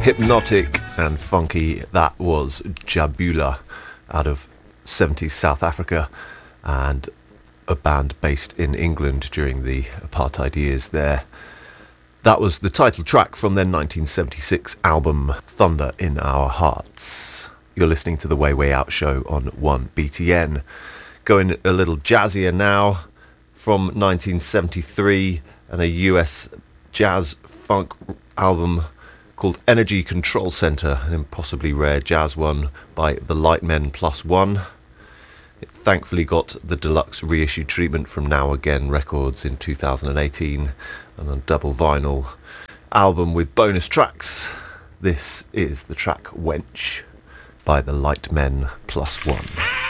Hypnotic and funky. That was Jabula out of 70s South Africa, and a band based in England during the apartheid years there. That was the title track from their 1976 album Thunder in Our Hearts. You're listening to the Way Way Out show on 1BTN. Going a little jazzier now, from 1973, and a US jazz funk album called Energy Control Center, an impossibly rare jazz one by the Lightmen Plus One. It thankfully got the deluxe reissue treatment from Now Again Records in 2018, and a double vinyl album with bonus tracks. This is the track Wench by the Lightmen Plus One.